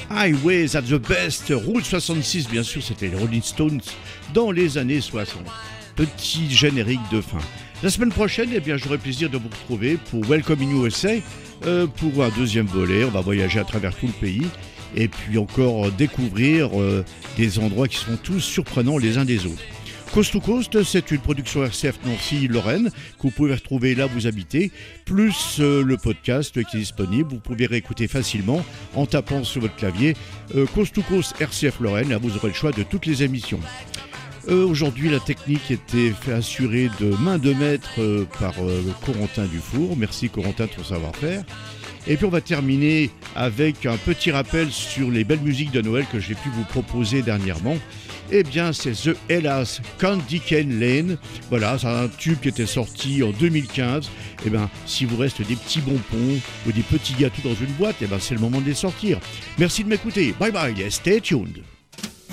Highways at the Best, Route 66, bien sûr, c'était les Rolling Stones dans les années 60. Petit générique de fin. La semaine prochaine, eh bien, j'aurai plaisir de vous retrouver pour Welcome in USA, pour un deuxième volet. On va voyager à travers tout le pays et puis encore découvrir des endroits qui sont tous surprenants les uns des autres. Coast to Coast, c'est une production RCF Nancy-Lorraine que vous pouvez retrouver là où vous habitez, plus le podcast qui est disponible. Vous pouvez réécouter facilement en tapant sur votre clavier Coast to Coast RCF Lorraine. Là, vous aurez le choix de toutes les émissions. Aujourd'hui, la technique était assurée de main de maître par Corentin Dufour. Merci Corentin de ton savoir-faire. Et puis on va terminer avec un petit rappel sur les belles musiques de Noël que j'ai pu vous proposer dernièrement. Eh bien, c'est The Hellas Candy Cane Lane. Voilà, c'est un tube qui était sorti en 2015. Eh bien, si vous reste des petits bonbons ou des petits gâteaux dans une boîte, eh bien, c'est le moment de les sortir. Merci de m'écouter. Bye bye et stay tuned.